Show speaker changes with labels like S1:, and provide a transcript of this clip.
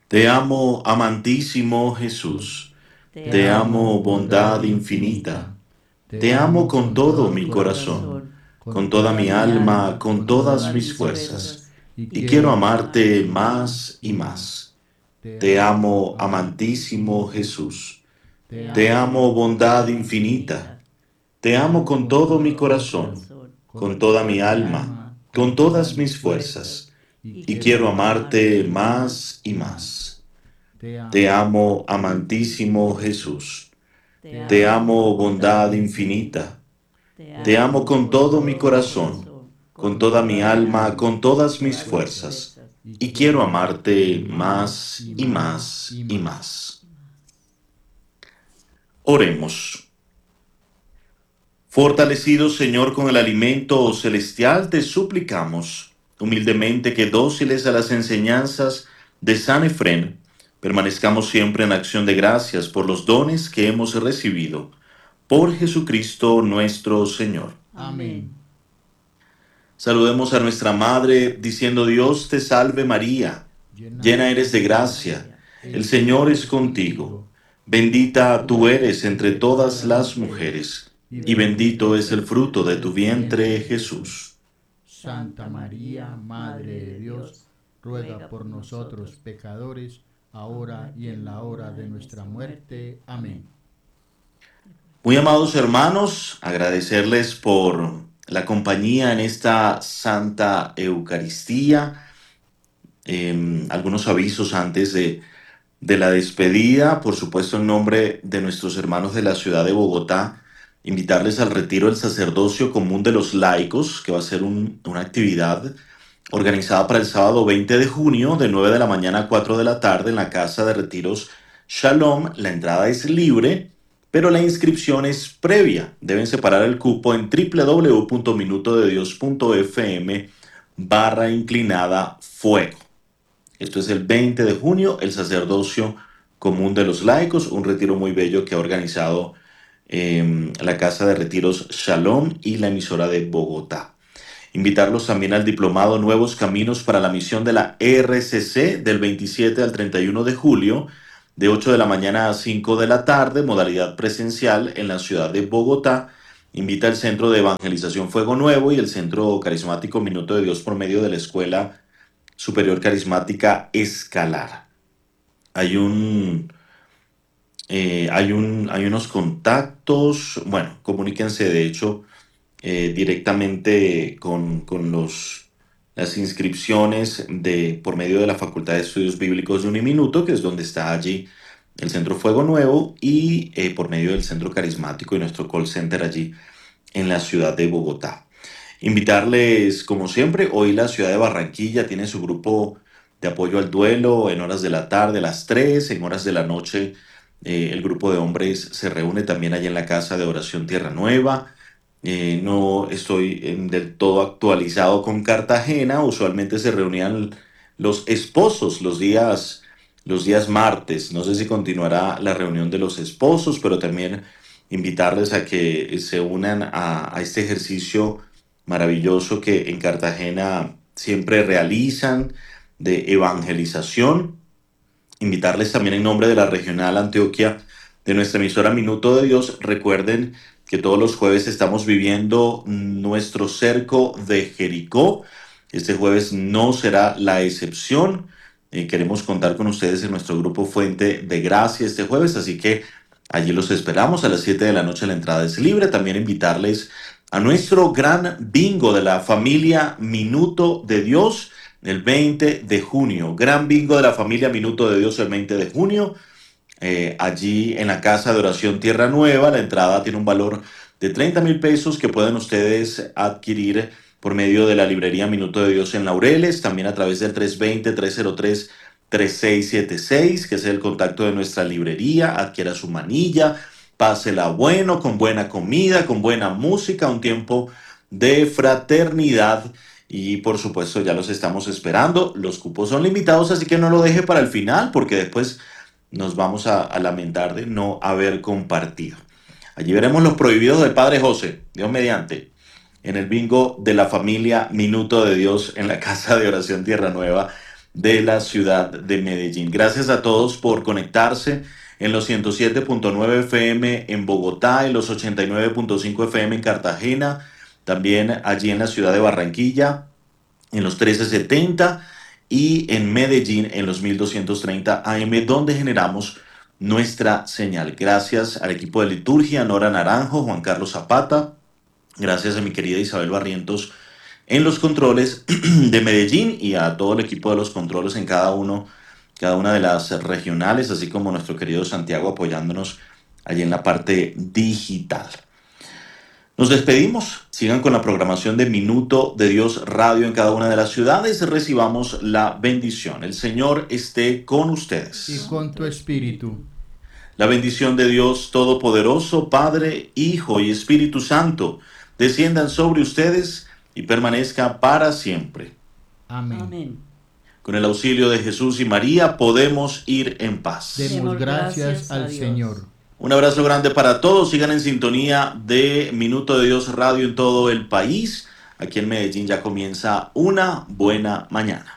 S1: Te amo, amantísimo Jesús.
S2: Te
S1: Te amo,
S2: amo,
S1: bondad
S2: bondad
S1: infinita.
S2: infinita.
S1: Te
S2: Te
S1: amo
S2: amo
S1: con
S2: con
S1: todo
S2: todo
S1: mi
S2: el
S1: corazón,
S2: corazón,
S1: con
S2: con
S1: toda
S2: toda
S1: mi
S2: mi
S1: alma,
S2: alma,
S1: con
S2: con
S1: todas
S2: todas
S1: mis
S2: mis
S1: fuerzas.
S2: fuerzas. Y
S1: Y quiero
S2: quiero
S1: amarte
S2: amarte
S1: más
S2: más
S1: y
S2: y más.
S1: más.
S2: Te
S1: Te
S2: amo,
S1: amo, amantísimo
S2: amantísimo Jesús.
S1: Jesús.
S2: Te
S1: Te
S2: amo,
S1: amo, bondad
S2: bondad
S1: infinita.
S2: infinita.
S1: Te
S2: Te
S1: amo
S2: amo
S1: con
S2: con
S1: todo mi
S2: todo mi
S1: corazón,
S2: corazón,
S1: con
S2: con
S1: toda
S2: toda
S1: mi
S2: mi
S1: alma,
S2: alma,
S1: con
S2: con todas
S1: todas
S2: mis
S1: mis
S2: fuerzas.
S1: fuerzas.
S2: Y
S1: Y
S2: quiero
S1: quiero amarte
S2: amarte
S1: más
S2: más
S1: y
S2: y más.
S1: más.
S2: Te
S1: Te
S2: amo,
S1: amo,
S2: amantísimo
S1: amantísimo
S2: Jesús.
S1: Jesús.
S2: Te
S1: Te
S2: amo,
S1: amo,
S2: bondad
S1: bondad
S2: infinita.
S1: infinita.
S2: Te
S1: Te amo
S2: amo
S1: con
S2: con
S1: todo mi
S2: todo mi
S1: corazón,
S2: corazón,
S1: con
S2: con
S1: toda mi
S2: toda mi
S1: alma,
S2: alma,
S1: con
S2: con
S1: todas mis
S2: todas mis
S1: fuerzas.
S2: fuerzas. Y
S1: Y quiero
S2: quiero amarte
S1: amarte
S2: más
S1: más
S2: y
S1: y
S2: más
S1: más
S2: y
S1: y
S2: más.
S1: más. Oremos. Fortalecidos, Señor, con el alimento celestial, te suplicamos humildemente que dóciles a las enseñanzas de San Efrén, permanezcamos siempre en acción de gracias por los dones que hemos recibido. Por Jesucristo nuestro Señor.
S2: Amén.
S1: Saludemos a nuestra Madre diciendo: Dios te salve María,
S2: Llena
S1: llena eres
S2: eres
S1: de
S2: de
S1: gracia,
S2: gracia,
S1: el
S2: el
S1: Señor
S2: Señor
S1: es
S2: es
S1: contigo.
S2: contigo. Bendita
S1: Bendita
S2: tú
S1: tú eres
S2: eres
S1: entre
S2: entre
S1: todas
S2: todas las
S1: las
S2: mujeres,
S1: mujeres,
S2: y
S1: y
S2: bendito
S1: bendito
S2: es
S1: es el
S2: el
S1: fruto
S2: fruto
S1: de
S2: de
S1: tu
S2: tu
S1: vientre,
S2: vientre, Jesús.
S1: Jesús.
S2: Santa María, Madre de Dios, ruega por nosotros pecadores, ahora y en la hora de nuestra muerte. Amén.
S1: Muy amados hermanos, agradecerles por la compañía en esta Santa Eucaristía. Algunos avisos antes de la despedida, por supuesto en nombre de nuestros hermanos de la ciudad de Bogotá, invitarles al retiro del sacerdocio común de los laicos, que va a ser una actividad organizada para el sábado 20 de junio, de 9 de la mañana a 4 de la tarde, en la Casa de Retiros Shalom. La entrada es libre, pero la inscripción es previa. Deben separar el cupo en www.minutodedios.fm /inclinada fuego. Esto es el 20 de junio, el sacerdocio común de los laicos, un retiro muy bello que ha organizado la Casa de Retiros Shalom y la emisora de Bogotá. Invitarlos también al diplomado Nuevos Caminos para la Misión de la RCC del 27 al 31 de julio, de 8 de la mañana a 5 de la tarde, modalidad presencial en la ciudad de Bogotá. Invita el Centro de Evangelización Fuego Nuevo y el Centro Carismático Minuto de Dios por medio de la Escuela Superior Carismática Escalar. Hay hay unos contactos, bueno, comuníquense de hecho directamente con las inscripciones por medio de la Facultad de Estudios Bíblicos de Uniminuto, que es donde está allí el Centro Fuego Nuevo, y por medio del Centro Carismático y nuestro call center allí en la ciudad de Bogotá. Invitarles, como siempre, hoy la ciudad de Barranquilla tiene su grupo de apoyo al duelo en horas de la tarde, a las 3, en horas de la noche. El grupo de hombres se reúne también allí en la Casa de Oración Tierra Nueva. No estoy del todo actualizado con Cartagena. Usualmente se reunían los esposos los días martes. No sé si continuará la reunión de los esposos, pero también invitarles a que se unan a este ejercicio maravilloso que en Cartagena siempre realizan de evangelización. Invitarles también en nombre de la Regional Antioquia de nuestra emisora Minuto de Dios. Recuerden que todos los jueves estamos viviendo nuestro cerco de Jericó. Este jueves no será la excepción. Queremos contar con ustedes en nuestro grupo Fuente de Gracia este jueves, así que allí los esperamos a las 7 de la noche. La entrada es libre. También invitarles a nuestro gran bingo de la familia Minuto de Dios el 20 de junio. Gran bingo de la familia Minuto de Dios el 20 de junio. Allí en la Casa de Oración Tierra Nueva, la entrada tiene un valor de 30,000 pesos que pueden ustedes adquirir por medio de la librería Minuto de Dios en Laureles, también a través del 320-303-3676, que es el contacto de nuestra librería. Adquiera su manilla, pásela bueno, con buena comida, con buena música, un tiempo de fraternidad. Y por supuesto ya los estamos esperando. Los cupos son limitados, así que no lo deje para el final, porque después nos vamos a lamentar de no haber compartido. Allí veremos los prohibidos del Padre José, Dios mediante, en el bingo de la familia Minuto de Dios en la Casa de Oración Tierra Nueva de la ciudad de Medellín. Gracias a todos por conectarse en los 107.9 FM en Bogotá, en los 89.5 FM en Cartagena, también allí en la ciudad de Barranquilla, en los 1370 y en Medellín en los 1230 AM, donde generamos nuestra señal. Gracias al equipo de liturgia, Nora Naranjo, Juan Carlos Zapata, gracias a mi querida Isabel Barrientos en los controles de Medellín y a todo el equipo de los controles en cada una de las regionales, así como nuestro querido Santiago apoyándonos allí en la parte digital. Nos despedimos, sigan con la programación de Minuto de Dios Radio en cada una de las ciudades, recibamos la bendición. El Señor esté con ustedes.
S2: Y con tu espíritu.
S1: La bendición de Dios Todopoderoso, Padre, Hijo y Espíritu Santo, desciendan sobre ustedes y permanezca para siempre.
S2: Amén.
S3: Amén.
S1: Con el auxilio de Jesús y María podemos ir en paz.
S2: Demos gracias al Señor.
S1: Un abrazo grande para todos. Sigan en sintonía de Minuto de Dios Radio en todo el país. Aquí en Medellín ya comienza una buena mañana.